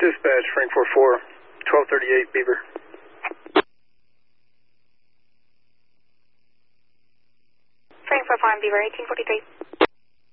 Dispatch, Frankfurt 4, 1238 Beaver. Frankfurt 4 Beaver, 1843.